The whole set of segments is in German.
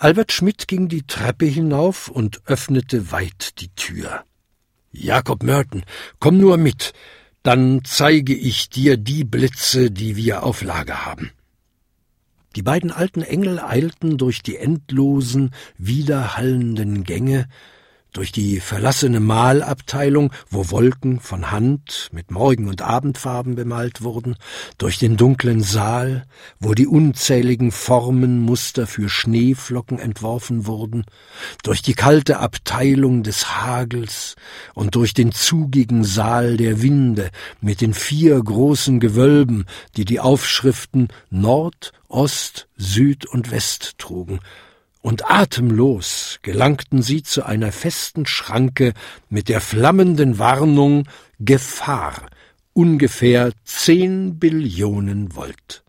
Albert Schmidt ging die Treppe hinauf und öffnete weit die Tür. »Jakob Merton, komm nur mit, dann zeige ich dir die Blitze, die wir auf Lager haben.« Die beiden alten Engel eilten durch die endlosen, widerhallenden Gänge, durch die verlassene Malabteilung, wo Wolken von Hand mit Morgen- und Abendfarben bemalt wurden, durch den dunklen Saal, wo die unzähligen Formenmuster für Schneeflocken entworfen wurden, durch die kalte Abteilung des Hagels und durch den zugigen Saal der Winde mit den 4 großen Gewölben, die die Aufschriften Nord, Ost, Süd und West trugen. Und atemlos gelangten sie zu einer festen Schranke mit der flammenden Warnung »Gefahr«, ungefähr 10 Billionen Volt.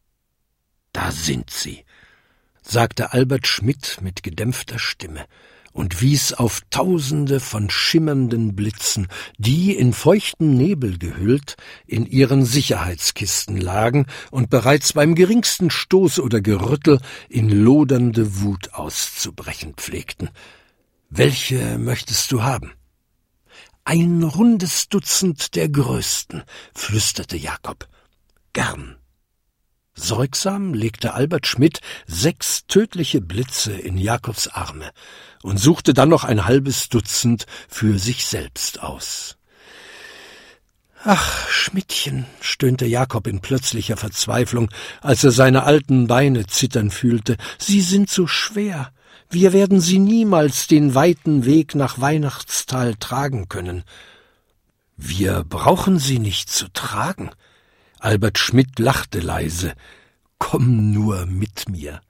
»Da sind sie«, sagte Albert Schmidt mit gedämpfter Stimme und wies auf Tausende von schimmernden Blitzen, die, in feuchten Nebel gehüllt, in ihren Sicherheitskisten lagen und bereits beim geringsten Stoß oder Gerüttel in lodernde Wut auszubrechen pflegten. »Welche möchtest du haben?« »Ein rundes Dutzend der größten«, flüsterte Jakob. »Gern.« Sorgsam legte Albert Schmidt 6 tödliche Blitze in Jakobs Arme und suchte dann noch ein halbes Dutzend für sich selbst aus. »Ach, Schmidtchen«, stöhnte Jakob in plötzlicher Verzweiflung, als er seine alten Beine zittern fühlte, »sie sind so schwer. Wir werden sie niemals den weiten Weg nach Weihnachtsthal tragen können.« »Wir brauchen sie nicht zu tragen.« Albert Schmidt lachte leise. »Komm nur mit mir.«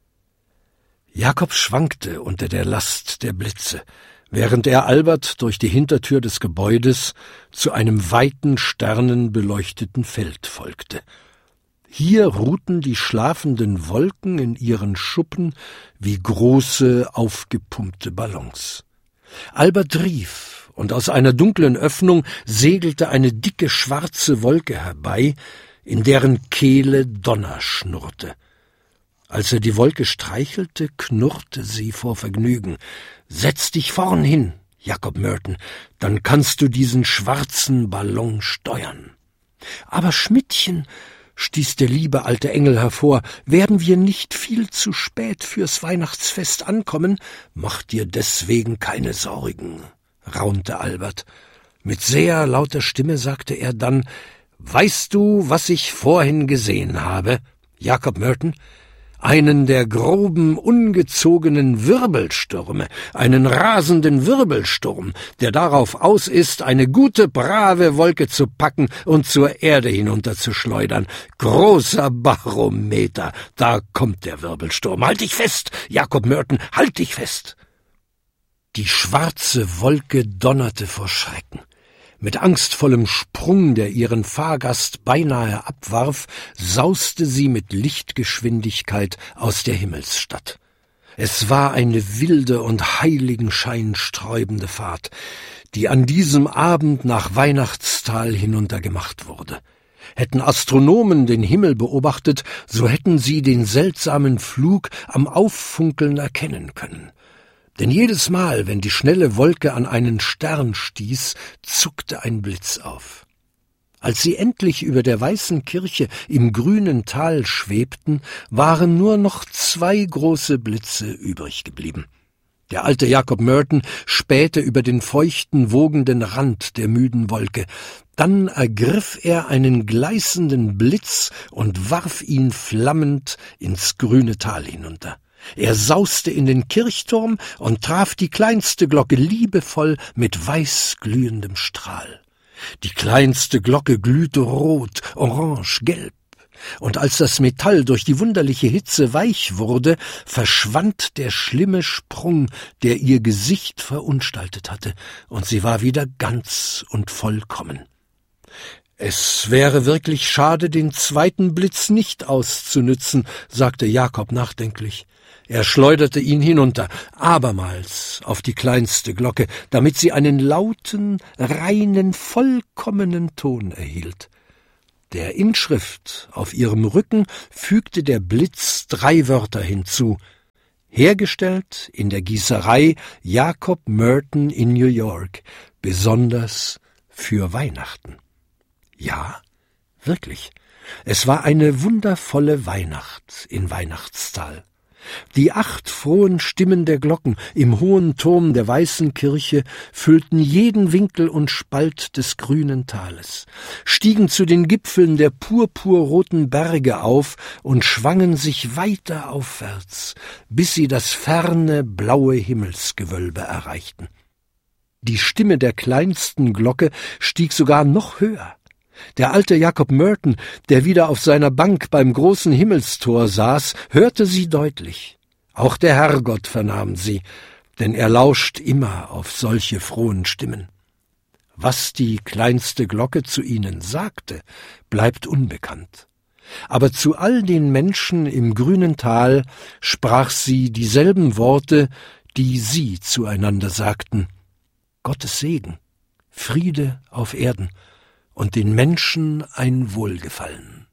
Jakob schwankte unter der Last der Blitze, während er Albert durch die Hintertür des Gebäudes zu einem weiten, sternenbeleuchteten Feld folgte. Hier ruhten die schlafenden Wolken in ihren Schuppen wie große, aufgepumpte Ballons. Albert rief, und aus einer dunklen Öffnung segelte eine dicke schwarze Wolke herbei, in deren Kehle Donner schnurrte. Als er die Wolke streichelte, knurrte sie vor Vergnügen. »Setz dich vorn hin, Jakob Merton, dann kannst du diesen schwarzen Ballon steuern.« »Aber Schmidtchen«, stieß der liebe alte Engel hervor, »werden wir nicht viel zu spät fürs Weihnachtsfest ankommen?« »Mach dir deswegen keine Sorgen«, raunte Albert. Mit sehr lauter Stimme sagte er dann, »Weißt du, was ich vorhin gesehen habe, Jakob Merton? Einen der groben, ungezogenen Wirbelstürme, einen rasenden Wirbelsturm, der darauf aus ist, eine gute, brave Wolke zu packen und zur Erde hinunterzuschleudern. Großer Barometer, da kommt der Wirbelsturm. Halt dich fest, Jakob Merton, halt dich fest!« Die schwarze Wolke donnerte vor Schrecken. Mit angstvollem Sprung, der ihren Fahrgast beinahe abwarf, sauste sie mit Lichtgeschwindigkeit aus der Himmelsstadt. Es war eine wilde und heiligenscheinsträubende Fahrt, die an diesem Abend nach Weihnachtsthal hinuntergemacht wurde. Hätten Astronomen den Himmel beobachtet, so hätten sie den seltsamen Flug am Auffunkeln erkennen können. Denn jedes Mal, wenn die schnelle Wolke an einen Stern stieß, zuckte ein Blitz auf. Als sie endlich über der weißen Kirche im grünen Tal schwebten, waren nur noch 2 große Blitze übrig geblieben. Der alte Jakob Merton spähte über den feuchten, wogenden Rand der müden Wolke. Dann ergriff er einen gleißenden Blitz und warf ihn flammend ins grüne Tal hinunter. Er sauste in den Kirchturm und traf die kleinste Glocke liebevoll mit weißglühendem Strahl. Die kleinste Glocke glühte rot, orange, gelb, und als das Metall durch die wunderliche Hitze weich wurde, verschwand der schlimme Sprung, der ihr Gesicht verunstaltet hatte, und sie war wieder ganz und vollkommen. »Es wäre wirklich schade, den 2. Blitz nicht auszunützen«, sagte Jakob nachdenklich. Er schleuderte ihn hinunter, abermals auf die kleinste Glocke, damit sie einen lauten, reinen, vollkommenen Ton erhielt. Der Inschrift auf ihrem Rücken fügte der Blitz 3 Wörter hinzu: hergestellt in der Gießerei Jacob Merton in New York, besonders für Weihnachten. Ja, wirklich, es war eine wundervolle Weihnacht in Weihnachtsthal. Die 8 frohen Stimmen der Glocken im hohen Turm der weißen Kirche füllten jeden Winkel und Spalt des grünen Tales, stiegen zu den Gipfeln der purpurroten Berge auf und schwangen sich weiter aufwärts, bis sie das ferne, blaue Himmelsgewölbe erreichten. Die Stimme der kleinsten Glocke stieg sogar noch höher. Der alte Jacob Merton, der wieder auf seiner Bank beim großen Himmelstor saß, hörte sie deutlich. Auch der Herrgott vernahm sie, denn er lauscht immer auf solche frohen Stimmen. Was die kleinste Glocke zu ihnen sagte, bleibt unbekannt. Aber zu all den Menschen im grünen Tal sprach sie dieselben Worte, die sie zueinander sagten: Gottes Segen, Friede auf Erden und den Menschen ein Wohlgefallen.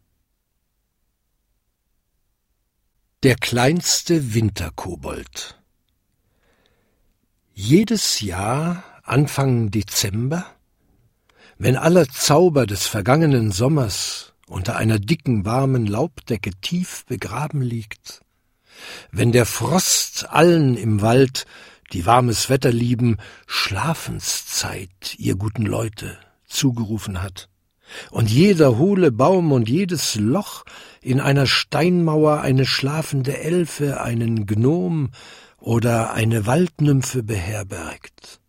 Der kleinste Winterkobold. Jedes Jahr, Anfang Dezember, wenn aller Zauber des vergangenen Sommers unter einer dicken, warmen Laubdecke tief begraben liegt, wenn der Frost allen im Wald, die warmes Wetter lieben, Schlafenszeit, ihr guten Leute, zugerufen hat, und jeder hohle Baum und jedes Loch in einer Steinmauer eine schlafende Elfe, einen Gnom oder eine Waldnymphe beherbergt.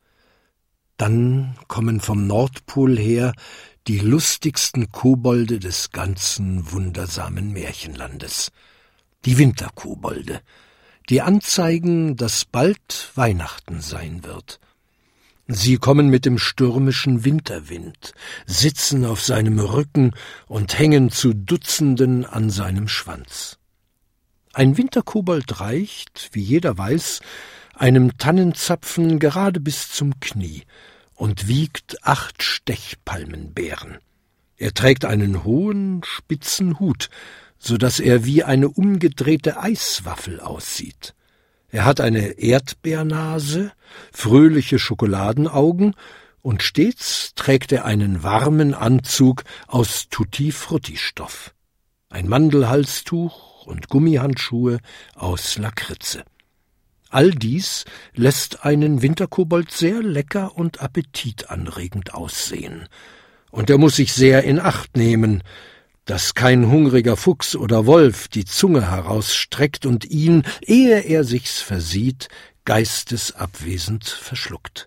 Dann kommen vom Nordpol her die lustigsten Kobolde des ganzen wundersamen Märchenlandes, die Winterkobolde, die anzeigen, dass bald Weihnachten sein wird. Sie kommen mit dem stürmischen Winterwind, sitzen auf seinem Rücken und hängen zu Dutzenden an seinem Schwanz. Ein Winterkobold reicht, wie jeder weiß, einem Tannenzapfen gerade bis zum Knie und wiegt 8 Stechpalmenbeeren. Er trägt einen hohen, spitzen Hut, so dass er wie eine umgedrehte Eiswaffel aussieht. Er hat eine Erdbeernase, fröhliche Schokoladenaugen und stets trägt er einen warmen Anzug aus Tutti-Frutti-Stoff, ein Mandelhalstuch und Gummihandschuhe aus Lakritze. All dies lässt einen Winterkobold sehr lecker und appetitanregend aussehen, und er muss sich sehr in Acht nehmen, dass kein hungriger Fuchs oder Wolf die Zunge herausstreckt und ihn, ehe er sich's versieht, geistesabwesend verschluckt.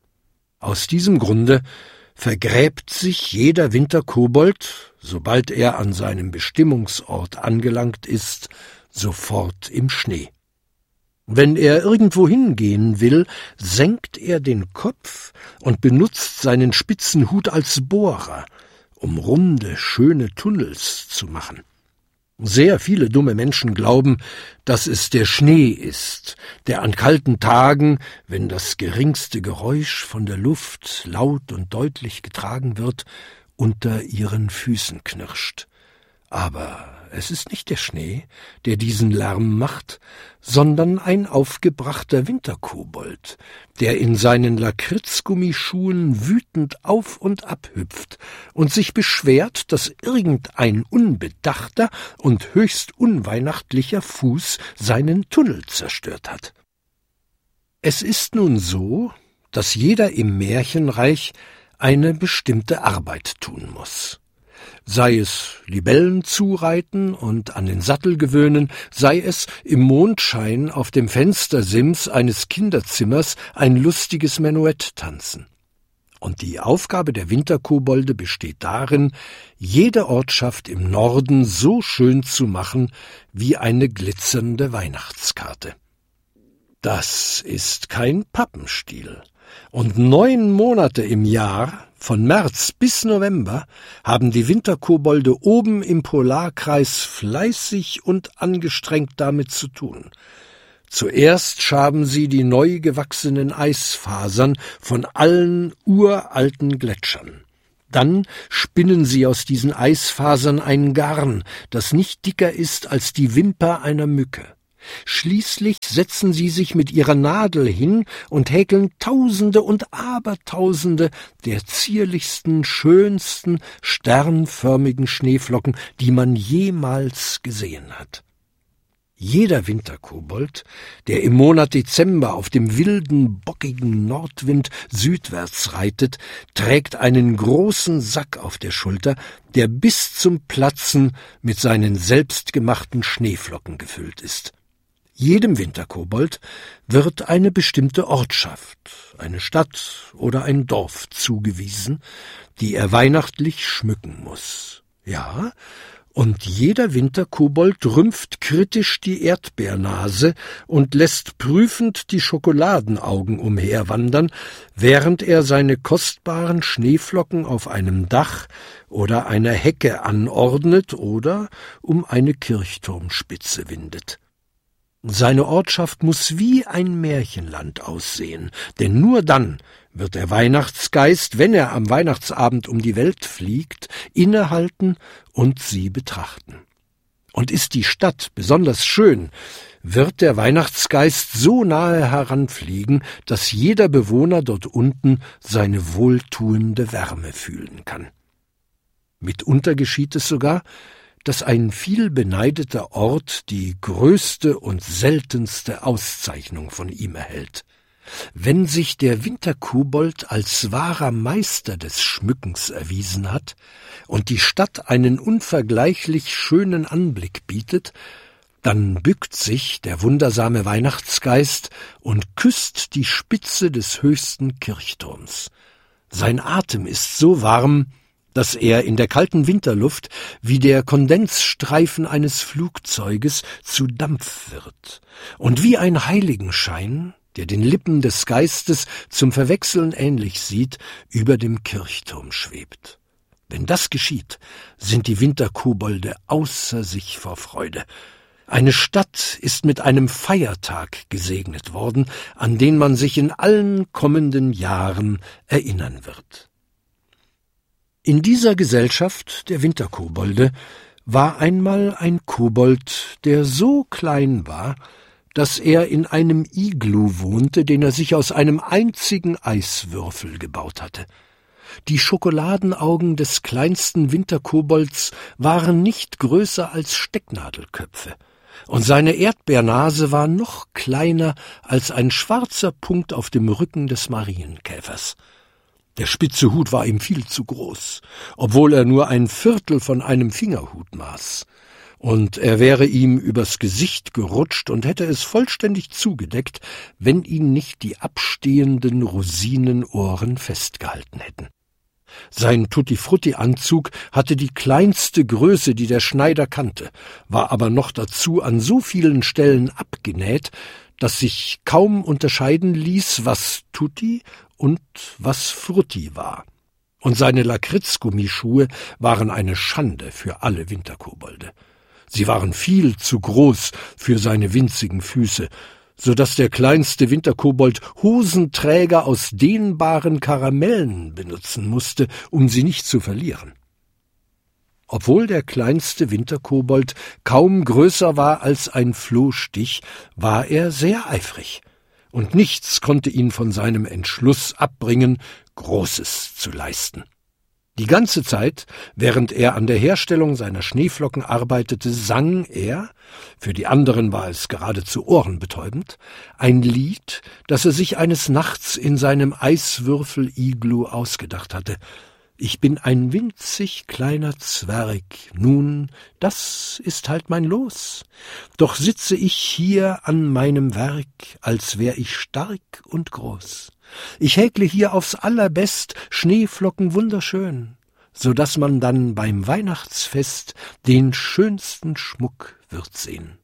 Aus diesem Grunde vergräbt sich jeder Winterkobold, sobald er an seinem Bestimmungsort angelangt ist, sofort im Schnee. Wenn er irgendwo hingehen will, senkt er den Kopf und benutzt seinen spitzen Hut als Bohrer, um runde, schöne Tunnels zu machen. Sehr viele dumme Menschen glauben, dass es der Schnee ist, der an kalten Tagen, wenn das geringste Geräusch von der Luft laut und deutlich getragen wird, unter ihren Füßen knirscht. Aber es ist nicht der Schnee, der diesen Lärm macht, sondern ein aufgebrachter Winterkobold, der in seinen Lakritzgummischuhen wütend auf und ab hüpft und sich beschwert, dass irgendein unbedachter und höchst unweihnachtlicher Fuß seinen Tunnel zerstört hat. Es ist nun so, dass jeder im Märchenreich eine bestimmte Arbeit tun muss. Sei es Libellen zureiten und an den Sattel gewöhnen, sei es im Mondschein auf dem Fenstersims eines Kinderzimmers ein lustiges Menuett tanzen. Und die Aufgabe der Winterkobolde besteht darin, jede Ortschaft im Norden so schön zu machen wie eine glitzernde Weihnachtskarte. Das ist kein Pappenstiel. Und 9 Monate im Jahr, von März bis November, haben die Winterkobolde oben im Polarkreis fleißig und angestrengt damit zu tun. Zuerst schaben sie die neu gewachsenen Eisfasern von allen uralten Gletschern. Dann spinnen sie aus diesen Eisfasern ein Garn, das nicht dicker ist als die Wimper einer Mücke. Schließlich setzen sie sich mit ihrer Nadel hin und häkeln Tausende und Abertausende der zierlichsten, schönsten, sternförmigen Schneeflocken, die man jemals gesehen hat. Jeder Winterkobold, der im Monat Dezember auf dem wilden, bockigen Nordwind südwärts reitet, trägt einen großen Sack auf der Schulter, der bis zum Platzen mit seinen selbstgemachten Schneeflocken gefüllt ist. Jedem Winterkobold wird eine bestimmte Ortschaft, eine Stadt oder ein Dorf zugewiesen, die er weihnachtlich schmücken muss. Ja, und jeder Winterkobold rümpft kritisch die Erdbeernase und lässt prüfend die Schokoladenaugen umherwandern, während er seine kostbaren Schneeflocken auf einem Dach oder einer Hecke anordnet oder um eine Kirchturmspitze windet. Seine Ortschaft muß wie ein Märchenland aussehen, denn nur dann wird der Weihnachtsgeist, wenn er am Weihnachtsabend um die Welt fliegt, innehalten und sie betrachten. Und ist die Stadt besonders schön, wird der Weihnachtsgeist so nahe heranfliegen, dass jeder Bewohner dort unten seine wohltuende Wärme fühlen kann. Mitunter geschieht es sogar, dass ein viel beneideter Ort die größte und seltenste Auszeichnung von ihm erhält. Wenn sich der Winterkobold als wahrer Meister des Schmückens erwiesen hat und die Stadt einen unvergleichlich schönen Anblick bietet, dann bückt sich der wundersame Weihnachtsgeist und küsst die Spitze des höchsten Kirchturms. Sein Atem ist so warm, dass er in der kalten Winterluft wie der Kondensstreifen eines Flugzeuges zu Dampf wird und wie ein Heiligenschein, der den Lippen des Geistes zum Verwechseln ähnlich sieht, über dem Kirchturm schwebt. Wenn das geschieht, sind die Winterkobolde außer sich vor Freude. Eine Stadt ist mit einem Feiertag gesegnet worden, an den man sich in allen kommenden Jahren erinnern wird. In dieser Gesellschaft der Winterkobolde war einmal ein Kobold, der so klein war, dass er in einem Iglu wohnte, den er sich aus einem einzigen Eiswürfel gebaut hatte. Die Schokoladenaugen des kleinsten Winterkobolds waren nicht größer als Stecknadelköpfe, und seine Erdbeernase war noch kleiner als ein schwarzer Punkt auf dem Rücken des Marienkäfers. Der spitze Hut war ihm viel zu groß, obwohl er nur ein Viertel von einem Fingerhut maß, und er wäre ihm übers Gesicht gerutscht und hätte es vollständig zugedeckt, wenn ihn nicht die abstehenden Rosinenohren festgehalten hätten. Sein Tutti-Frutti-Anzug hatte die kleinste Größe, die der Schneider kannte, war aber noch dazu an so vielen Stellen abgenäht, dass sich kaum unterscheiden ließ, was Tutti und was Frutti war. Und seine Lakritzgummischuhe waren eine Schande für alle Winterkobolde. Sie waren viel zu groß für seine winzigen Füße, so dass der kleinste Winterkobold Hosenträger aus dehnbaren Karamellen benutzen musste, um sie nicht zu verlieren. Obwohl der kleinste Winterkobold kaum größer war als ein Flohstich, war er sehr eifrig, und nichts konnte ihn von seinem Entschluss abbringen, Großes zu leisten. Die ganze Zeit, während er an der Herstellung seiner Schneeflocken arbeitete, sang er, für die anderen war es geradezu ohrenbetäubend, ein Lied, das er sich eines Nachts in seinem Eiswürfel-Iglu ausgedacht hatte. Ich bin ein winzig kleiner Zwerg, nun, das ist halt mein Los. Doch sitze ich hier an meinem Werk, als wär ich stark und groß. Ich häkle hier aufs allerbest Schneeflocken wunderschön, so dass man dann beim Weihnachtsfest den schönsten Schmuck wird sehen.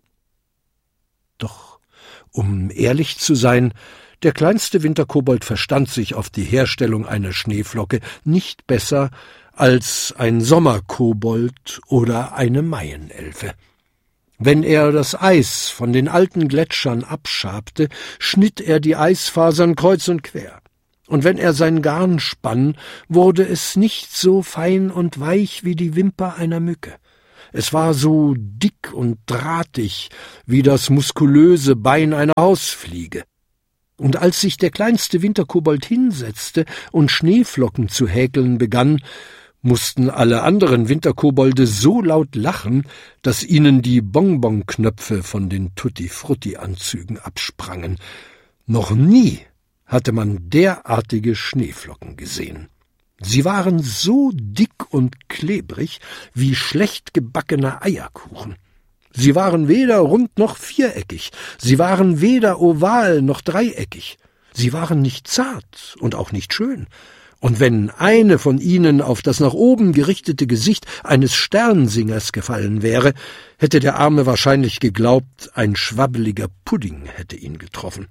Doch, um ehrlich zu sein, der kleinste Winterkobold verstand sich auf die Herstellung einer Schneeflocke nicht besser als ein Sommerkobold oder eine Maienelfe. Wenn er das Eis von den alten Gletschern abschabte, schnitt er die Eisfasern kreuz und quer. Und wenn er sein Garn spann, wurde es nicht so fein und weich wie die Wimper einer Mücke. Es war so dick und drahtig wie das muskulöse Bein einer Hausfliege. Und als sich der kleinste Winterkobold hinsetzte und Schneeflocken zu häkeln begann, mussten alle anderen Winterkobolde so laut lachen, dass ihnen die Bonbonknöpfe von den Tutti-Frutti-Anzügen absprangen. Noch nie hatte man derartige Schneeflocken gesehen. Sie waren so dick und klebrig wie schlecht gebackener Eierkuchen. Sie waren weder rund noch viereckig, sie waren weder oval noch dreieckig, sie waren nicht zart und auch nicht schön, und wenn eine von ihnen auf das nach oben gerichtete Gesicht eines Sternsingers gefallen wäre, hätte der Arme wahrscheinlich geglaubt, ein schwabbeliger Pudding hätte ihn getroffen.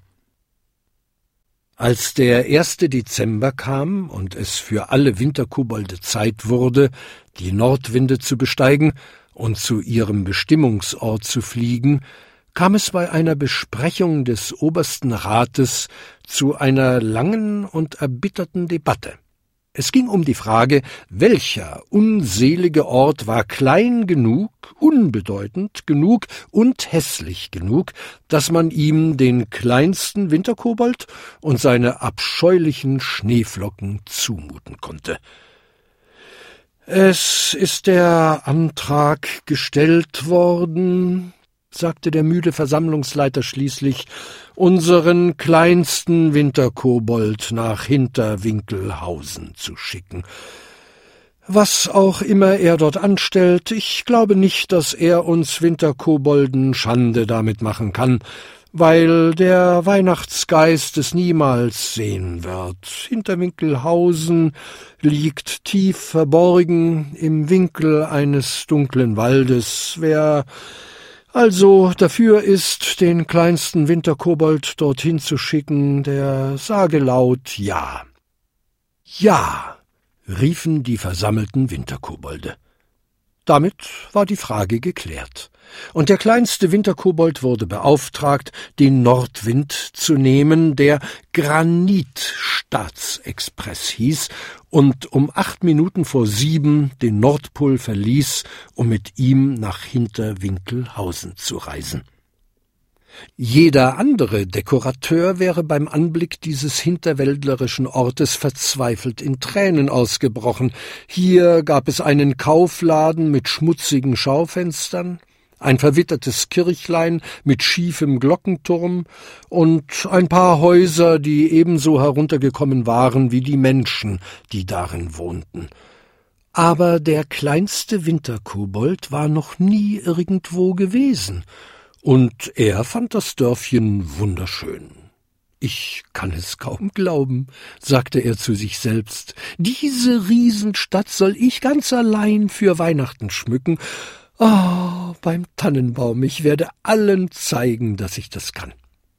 Als der 1. Dezember kam und es für alle Winterkobolde Zeit wurde, die Nordwinde zu besteigen und zu ihrem Bestimmungsort zu fliegen, kam es bei einer Besprechung des obersten Rates zu einer langen und erbitterten Debatte. Es ging um die Frage, welcher unselige Ort war klein genug, unbedeutend genug und hässlich genug, dass man ihm den kleinsten Winterkobold und seine abscheulichen Schneeflocken zumuten konnte. »Es ist der Antrag gestellt worden«, sagte der müde Versammlungsleiter schließlich, »unseren kleinsten Winterkobold nach Hinterwinkelhausen zu schicken. Was auch immer er dort anstellt, ich glaube nicht, dass er uns Winterkobolden Schande damit machen kann, weil der Weihnachtsgeist es niemals sehen wird. Hinterwinkelhausen liegt tief verborgen im Winkel eines dunklen Waldes. Wer also dafür ist, den kleinsten Winterkobold dorthin zu schicken, der sage laut »Ja«. »Ja«, riefen die versammelten Winterkobolde. Damit war die Frage geklärt, und der kleinste Winterkobold wurde beauftragt, den Nordwind zu nehmen, der Granitstaatsexpress hieß und um 7:08 den Nordpol verließ, um mit ihm nach Hinterwinkelhausen zu reisen. Jeder andere Dekorateur wäre beim Anblick dieses hinterwäldlerischen Ortes verzweifelt in Tränen ausgebrochen. Hier gab es einen Kaufladen mit schmutzigen Schaufenstern, ein verwittertes Kirchlein mit schiefem Glockenturm und ein paar Häuser, die ebenso heruntergekommen waren wie die Menschen, die darin wohnten. Aber der kleinste Winterkobold war noch nie irgendwo gewesen, und er fand das Dörfchen wunderschön. »Ich kann es kaum glauben«, sagte er zu sich selbst, »diese Riesenstadt soll ich ganz allein für Weihnachten schmücken. Oh, beim Tannenbaum, ich werde allen zeigen, dass ich das kann.«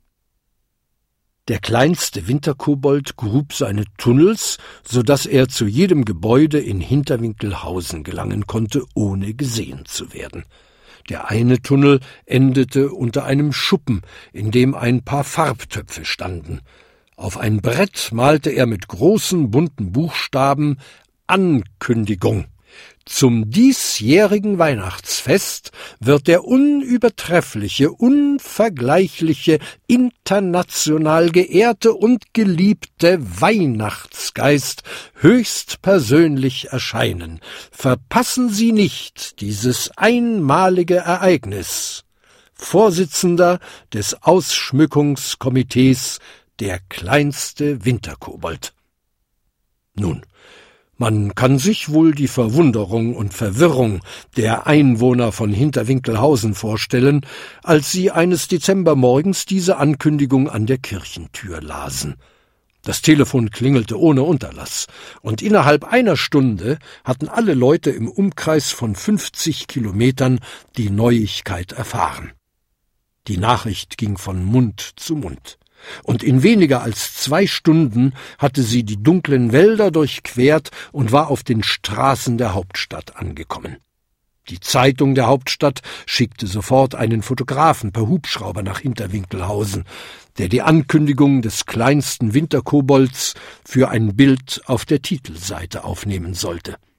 Der kleinste Winterkobold grub seine Tunnels, so daß er zu jedem Gebäude in Hinterwinkelhausen gelangen konnte, ohne gesehen zu werden. Der eine Tunnel endete unter einem Schuppen, in dem ein paar Farbtöpfe standen. Auf ein Brett malte er mit großen bunten Buchstaben »Ankündigung«. Zum diesjährigen Weihnachtsfest wird der unübertreffliche, unvergleichliche, international geehrte und geliebte Weihnachtsgeist höchstpersönlich erscheinen. Verpassen Sie nicht dieses einmalige Ereignis. Vorsitzender des Ausschmückungskomitees, der kleinste Winterkobold. Nun, man kann sich wohl die Verwunderung und Verwirrung der Einwohner von Hinterwinkelhausen vorstellen, als sie eines Dezembermorgens diese Ankündigung an der Kirchentür lasen. Das Telefon klingelte ohne Unterlass, und innerhalb einer Stunde hatten alle Leute im Umkreis von 50 Kilometern die Neuigkeit erfahren. Die Nachricht ging von Mund zu Mund. Und in weniger als 2 Stunden hatte sie die dunklen Wälder durchquert und war auf den Straßen der Hauptstadt angekommen. Die Zeitung der Hauptstadt schickte sofort einen Fotografen per Hubschrauber nach Hinterwinkelhausen, der die Ankündigung des kleinsten Winterkobolds für ein Bild auf der Titelseite aufnehmen sollte.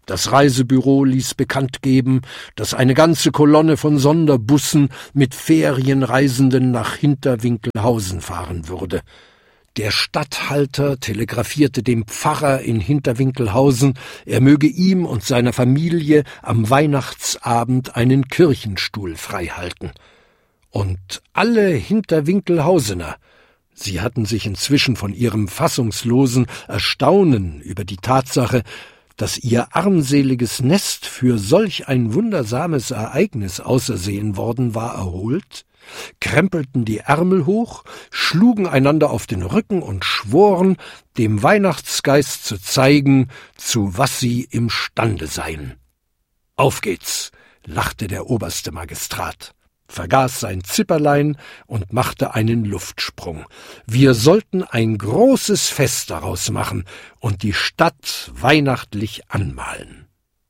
Das Reisebüro ließ bekannt geben, dass eine ganze Kolonne von Sonderbussen mit Ferienreisenden nach Hinterwinkelhausen fahren würde. Der Statthalter telegrafierte dem Pfarrer in Hinterwinkelhausen, er möge ihm und seiner Familie am Weihnachtsabend einen Kirchenstuhl freihalten. Und alle Hinterwinkelhausener, sie hatten sich inzwischen von ihrem fassungslosen Erstaunen über die Tatsache, dass ihr armseliges Nest für solch ein wundersames Ereignis ausersehen worden war, erholt, krempelten die Ärmel hoch, schlugen einander auf den Rücken und schworen, dem Weihnachtsgeist zu zeigen, zu was sie imstande seien. »Auf geht's«, lachte der oberste Magistrat, vergaß sein Zipperlein und machte einen Luftsprung. Wir sollten ein großes Fest daraus machen und die Stadt weihnachtlich anmalen.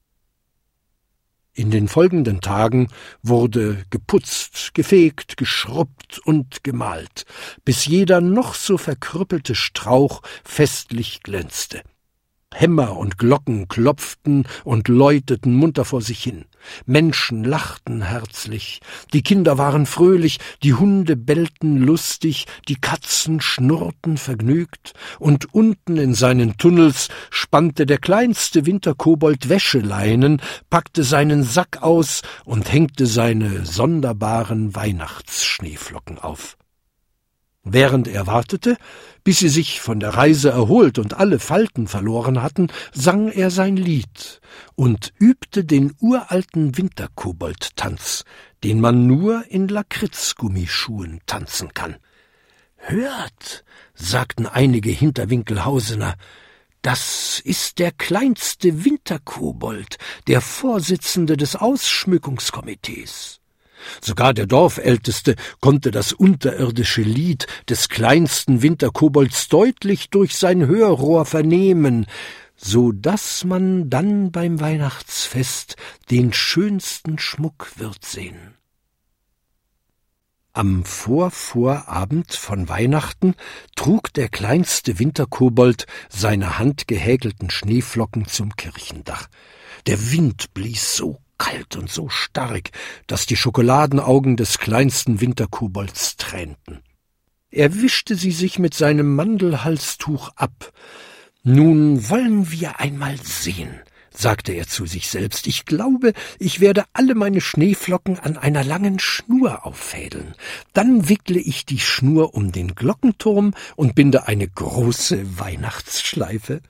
In den folgenden Tagen wurde geputzt, gefegt, geschrubbt und gemalt, bis jeder noch so verkrüppelte Strauch festlich glänzte. Hämmer und Glocken klopften und läuteten munter vor sich hin. Menschen lachten herzlich, die Kinder waren fröhlich, die Hunde bellten lustig, die Katzen schnurrten vergnügt, und unten in seinen Tunnels spannte der kleinste Winterkobold Wäscheleinen, packte seinen Sack aus und hängte seine sonderbaren Weihnachtsschneeflocken auf. Während er wartete, bis sie sich von der Reise erholt und alle Falten verloren hatten, sang er sein Lied und übte den uralten Winterkobold-Tanz, den man nur in Lakritzgummischuhen tanzen kann. »Hört«, sagten einige Hinterwinkelhausener, »das ist der kleinste Winterkobold, der Vorsitzende des Ausschmückungskomitees.« Sogar der Dorfälteste konnte das unterirdische Lied des kleinsten Winterkobolds deutlich durch sein Hörrohr vernehmen, so daß man dann beim Weihnachtsfest den schönsten Schmuck wird sehen. Am Vorvorabend von Weihnachten trug der kleinste Winterkobold seine handgehäkelten Schneeflocken zum Kirchendach. Der Wind blies so kalt und so stark, dass die Schokoladenaugen des kleinsten Winterkobolds tränten. Er wischte sie sich mit seinem Mandelhalstuch ab. »Nun wollen wir einmal sehen«, sagte er zu sich selbst. »Ich glaube, ich werde alle meine Schneeflocken an einer langen Schnur auffädeln. Dann wickle ich die Schnur um den Glockenturm und binde eine große Weihnachtsschleife.«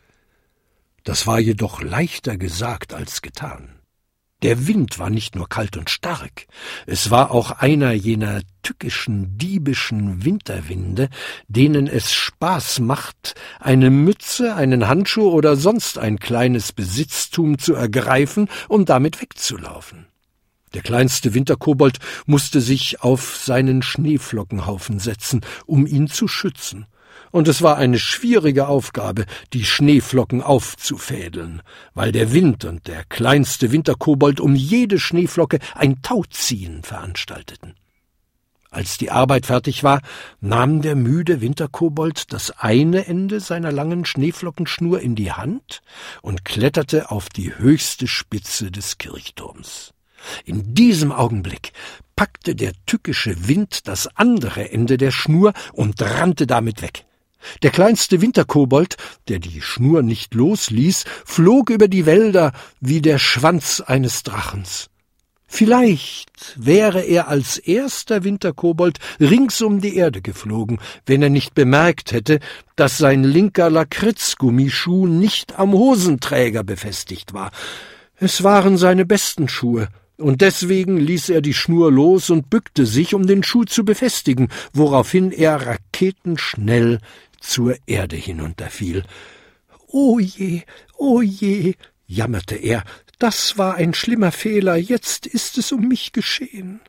Das war jedoch leichter gesagt als getan. Der Wind war nicht nur kalt und stark, es war auch einer jener tückischen, diebischen Winterwinde, denen es Spaß macht, eine Mütze, einen Handschuh oder sonst ein kleines Besitztum zu ergreifen und damit wegzulaufen. Der kleinste Winterkobold musste sich auf seinen Schneeflockenhaufen setzen, um ihn zu schützen. Und es war eine schwierige Aufgabe, die Schneeflocken aufzufädeln, weil der Wind und der kleinste Winterkobold um jede Schneeflocke ein Tauziehen veranstalteten. Als die Arbeit fertig war, nahm der müde Winterkobold das eine Ende seiner langen Schneeflockenschnur in die Hand und kletterte auf die höchste Spitze des Kirchturms. In diesem Augenblick packte der tückische Wind das andere Ende der Schnur und rannte damit weg. Der kleinste Winterkobold, der die Schnur nicht losließ, flog über die Wälder wie der Schwanz eines Drachens. Vielleicht wäre er als erster Winterkobold rings um die Erde geflogen, wenn er nicht bemerkt hätte, dass sein linker Lakritzgummischuh nicht am Hosenträger befestigt war. Es waren seine besten Schuhe, und deswegen ließ er die Schnur los und bückte sich, um den Schuh zu befestigen, woraufhin er raketenschnell zur Erde hinunterfiel. »O je, jammerte er, das war ein schlimmer Fehler, jetzt ist es um mich geschehen.«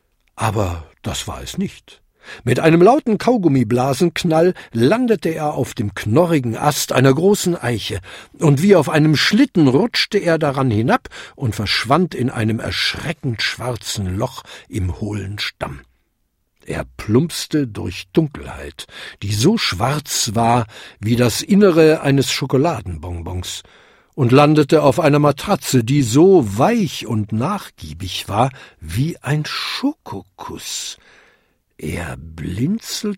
Aber das war es nicht. Mit einem lauten Kaugummiblasenknall landete er auf dem knorrigen Ast einer großen Eiche, und wie auf einem Schlitten rutschte er daran hinab und verschwand in einem erschreckend schwarzen Loch im hohlen Stamm. Er plumpste durch Dunkelheit, die so schwarz war wie das Innere eines Schokoladenbonbons, und landete auf einer Matratze, die so weich und nachgiebig war wie ein Schokokuss. Er blinzelte